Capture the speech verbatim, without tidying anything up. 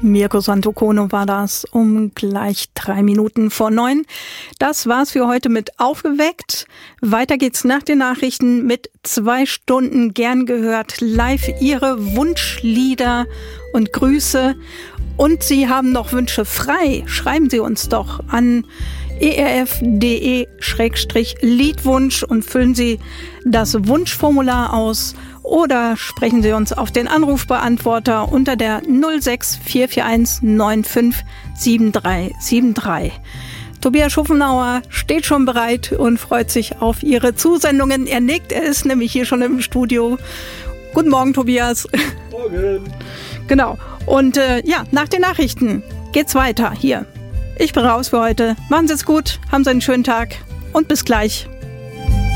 Mirko Santokono war das um gleich drei Minuten vor neun. Das war's für heute mit Aufgeweckt. Weiter geht's nach den Nachrichten mit zwei Stunden gern gehört live Ihre Wunschlieder und Grüße. Und Sie haben noch Wünsche frei. Schreiben Sie uns doch an e r f punkt d e Schrägstrich Liedwunsch und füllen Sie das Wunschformular aus. Oder sprechen Sie uns auf den Anrufbeantworter unter der null sechs vier vier eins neun fünf sieben drei sieben drei. Tobias Schufenauer steht schon bereit und freut sich auf Ihre Zusendungen. Er nickt, er ist nämlich hier schon im Studio. Guten Morgen, Tobias. Morgen. Genau. Und äh, ja, nach den Nachrichten geht's weiter hier. Ich bin raus für heute. Machen Sie es gut, haben Sie einen schönen Tag und bis gleich.